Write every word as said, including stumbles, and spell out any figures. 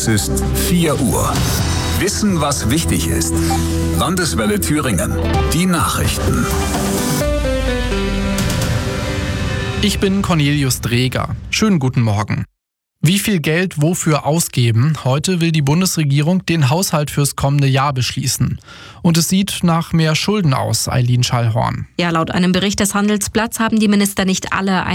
Es ist vier Uhr. Wissen, was wichtig ist. Landeswelle Thüringen. Die Nachrichten. Ich bin Cornelius Dreger. Schönen guten Morgen. Wie viel Geld wofür ausgeben? Heute will die Bundesregierung den Haushalt fürs kommende Jahr beschließen. Und es sieht nach mehr Schulden aus, Eileen Schallhorn. Ja, laut einem Bericht des Handelsblatts haben die Minister nicht alle